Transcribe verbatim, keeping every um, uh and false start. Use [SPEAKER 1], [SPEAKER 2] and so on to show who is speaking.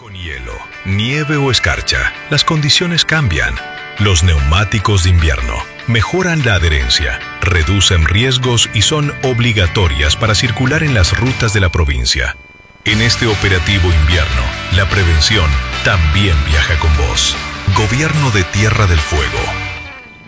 [SPEAKER 1] Con hielo, nieve o escarcha, las condiciones cambian. Los neumáticos de invierno mejoran la adherencia, reducen riesgos y son obligatorias para circular en las rutas de la provincia. En este operativo invierno, la prevención también viaja con vos. Gobierno de Tierra del Fuego.